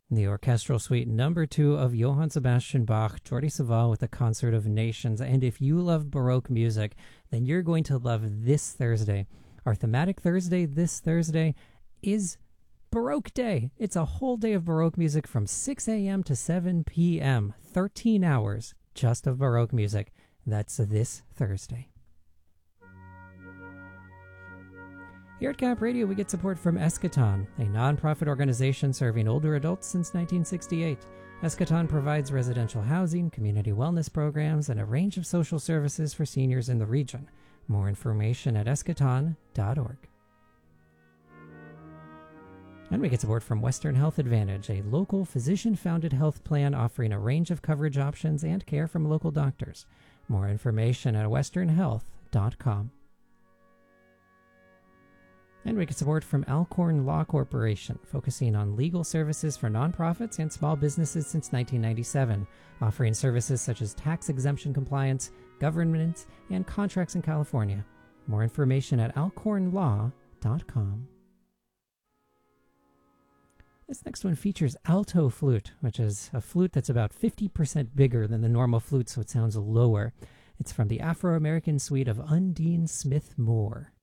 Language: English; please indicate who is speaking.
Speaker 1: The orchestral suite number 2 of Johann Sebastian Bach, Jordi Savall with the Concert of Nations. And if you love Baroque music, then you're going to love this Thursday. Our thematic Thursday this Thursday is Baroque Day. It's a whole day of Baroque music from 6 a.m. to 7 p.m. 13 hours just of Baroque music. That's this Thursday. Here at Cap Radio, we get support from Eschaton, a nonprofit organization serving older adults since 1968. Eschaton provides residential housing, community wellness programs, and a range of social services for seniors in the region. More information at eschaton.org. And we get support from Western Health Advantage, a local physician-founded health plan offering a range of coverage options and care from local doctors. More information at westernhealth.com. And we get support from Alcorn Law Corporation, focusing on legal services for nonprofits and small businesses since 1997, offering services such as tax exemption compliance, governance, and contracts in California. More information at alcornlaw.com. This next one features alto flute, which is a flute that's about 50% bigger than the normal flute, so it sounds lower. It's from the Afro-American suite of Undine Smith Moore.